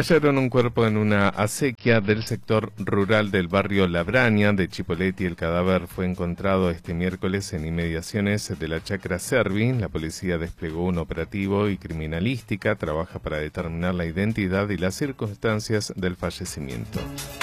Hallaron un cuerpo en una acequia del sector rural del barrio Labraña de Chipoleti. El cadáver fue encontrado este miércoles en inmediaciones de la chacra Servi. La policía desplegó un operativo y criminalística trabaja para determinar la identidad y las circunstancias del fallecimiento.